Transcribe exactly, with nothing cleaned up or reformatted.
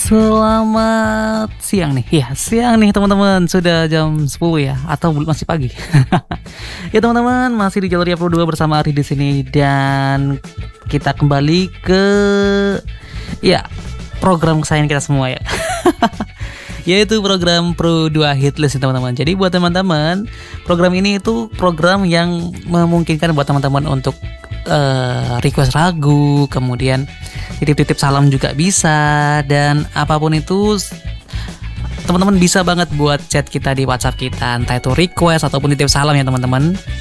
Selamat siang nih. Ya, siang nih teman-teman. Sudah jam sepuluh ya atau masih pagi? Ya teman-teman, masih di Jalur Yapro dua bersama Ari di sini dan kita kembali ke ya program kesayangan kita semua ya. Yaitu program Pro dua Hitlist nih teman-teman. Jadi buat teman-teman, program ini itu program yang memungkinkan buat teman-teman untuk uh, request lagu, kemudian titip-titip salam juga bisa, dan apapun itu teman-teman bisa banget buat chat kita di WhatsApp kita, entah itu request ataupun titip salam ya teman-teman.